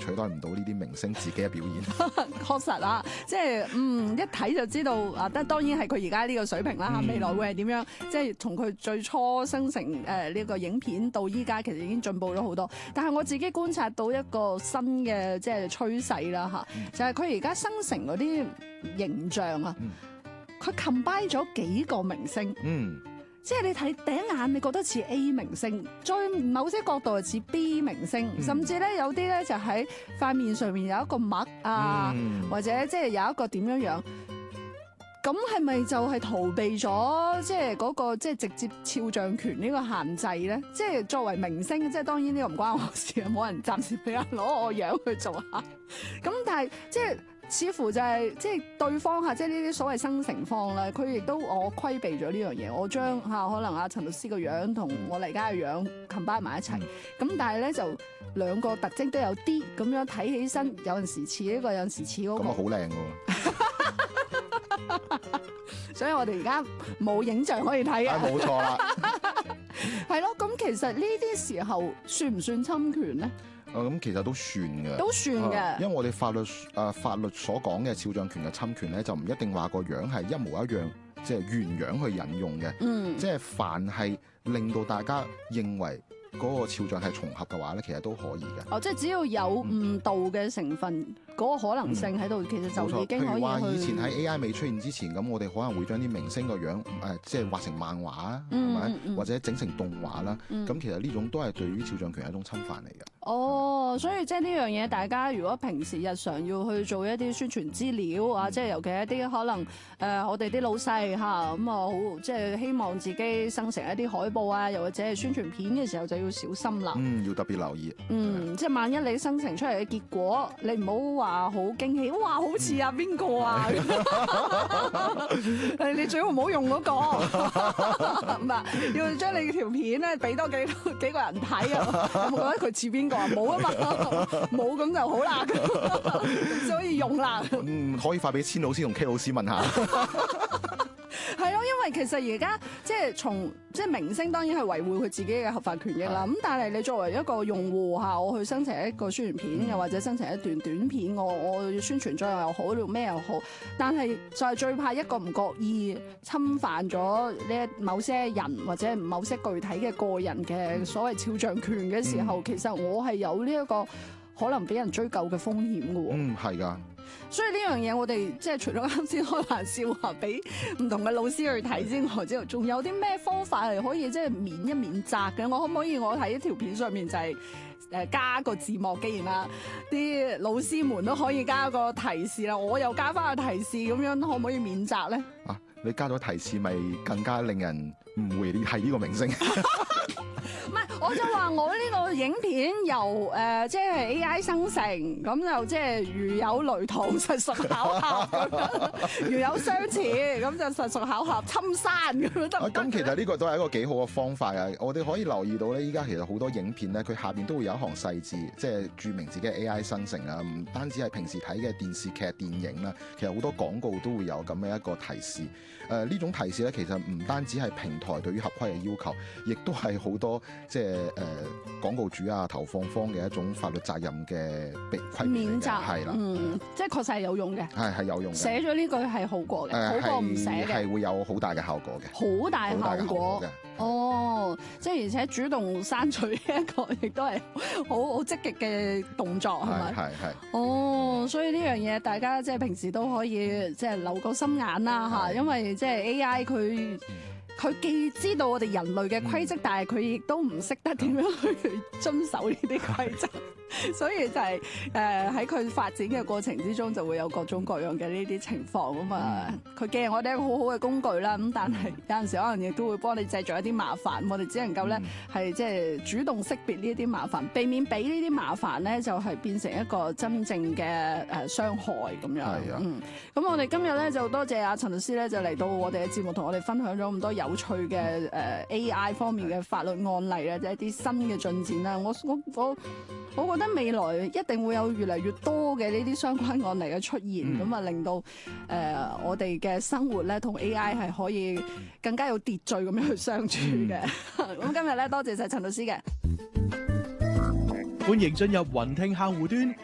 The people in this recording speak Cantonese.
取代唔到呢啲明星自己嘅表演。 確實啊，即係一睇就知道啊！當然係佢而家呢個水平啦，未來會係點樣？即係從佢最初生成呢個影片到依家，其實已經進步咗好多。但係我自己觀察到一個新嘅即係趨勢啦嚇，就係佢而家生成嗰啲形象啊，佢 combine 咗幾個明星。即係你睇第一眼，你覺得似 A 明星，再某些角度就似 B 明星，甚至咧有啲咧就喺塊面上面有一個墨啊，或者即係有一個點樣樣。咁係咪就係逃避咗即係嗰個即係直接肖像權呢個限制咧？即係作為明星，即係當然呢個唔關我事啊，冇人暫時俾人攞我樣去做下。咁但係即係。似乎就係即係對方嚇，即係呢啲所謂生成方咧，佢亦都我規避咗呢樣嘢，我將嚇可能阿陳律師個樣同我黎家嘅樣 combine 埋一齊，咁但係咧就兩個特徵都有啲咁樣睇起身，有陣時似呢個，有陣時似嗰個。咁啊好靚喎！所以我哋而家冇影像可以睇啊！ 冇錯啦， 係咯，咁其實呢啲時候算唔算侵權咧？ 咁其實都算嘅， 都算嘅， 因為我哋法律所講嘅肖像權嘅侵權咧，就唔一定話個樣係一模一樣，即係原樣去引用嘅。即係凡係令到大家認為嗰個肖像係重合嘅話咧，其實都可以嘅。 哦，即係只要有誤導嘅成分，嗰個可能性喺度，其實就已經可以去。譬如話以前喺 AI 未出現之前，咁我哋可能會將啲明星個樣即係畫成漫畫啊，係咪？或者整成動畫啦。咁其實呢種都係對於肖像權係一種侵犯嚟嘅。 哦，所以即係呢樣嘢，大家如果平時日常要去做一啲宣傳資料啊，即係尤其一啲可能我哋啲老細嚇咁好，即係希望自己生成一啲海報啊，又或者係宣傳片嘅時候就要小心啦。 要特別留意。 即係萬一你生成出嚟嘅結果，你唔好話好驚喜，哇，好似啊邊個啊？你最好唔好用嗰個，唔係要將你條片咧俾多幾個人睇啊！有冇覺得佢似邊個啊？冇啊嘛，冇咁就好啦，所以用啦。 可以發俾千老師同 K 老師問下。 係咯，因為其實而家即係明星當然係維護佢自己嘅合法權益啦。咁但係你作為一個用戶嚇，我去生成一個宣傳片，又或者生成一段短片，我宣傳作用又好，咩又好，但係就係最怕一個唔覺意侵犯咗呢某些人或者某些具體嘅個人嘅所謂肖像權嘅時候，其實我係有呢一個可能俾人追究嘅風險嘅喎。係㗎。所以呢樣嘢我哋即係除咗啱先開玩笑話俾唔同嘅老師去睇之外，仲有啲咩方法係可以即係免一免責嘅？我可唔可以我睇一條片上面就係加個字幕，既然啦啲老師們都可以加個提示啦，我又加翻個提示，咁樣可唔可以免責咧？啊， 你加咗提示咪更加令人誤會係呢個明星？ 唔係，我就話我呢個影片由即係 AI 生成，咁就即係如有雷同，實屬巧合咁樣；如有相似，咁就實屬巧合。侵山咁樣得唔得？ 咁其實呢個都係一個幾好嘅方法啊！我哋可以留意到咧，依家其實好多影片咧，佢下邊都會有一行細字，即係註明自己係 AI 生成啊。唔單止係平時睇嘅電視劇、電影啦，其實好多廣告都會有咁嘅一個提示。呢種提示咧，其實唔單止係平台對於合規嘅要求，亦都係好多即係廣告主啊、投放方嘅一種法律責任嘅規免責，係啦， 即係確實係有用嘅， 係有用嘅。寫咗呢句係好過嘅，好過唔寫嘅， 係會有好大嘅效果嘅， 好大效果嘅。哦，即係而且主動刪除一個，亦都係好積極嘅動作，係咪？係。哦，所以呢樣嘢大家即係平時都可以即係留個心眼啦嚇，因為即係 AI 佢既知道我哋人類嘅規則，但係佢亦都唔識得點樣去遵守呢啲規則，所以就係喺佢發展嘅過程之中，就會有各種各樣嘅呢啲情況啊嘛。佢既係我哋一個好好嘅工具啦，咁但係有陣時可能亦都會幫你製造一啲麻煩。我哋只能夠咧係即係主動識別呢啲麻煩，避免俾呢啲麻煩咧就係變成一個真正嘅傷害咁樣。係啊，咁我哋今日咧就多謝阿陳律師咧，就嚟到我哋嘅節目，同我哋分享咗咁多有趣嘅AI 方面嘅法律案例啊，即係一啲新嘅進展啦。我覺得未來一定會有越嚟越多嘅呢啲相關案例嘅出現，咁啊令到我哋嘅生活咧同 AI 係可以更加有秩序咁樣去相處嘅。咁今日咧多謝晒陳律師嘅， 歡迎進入雲聽客戶端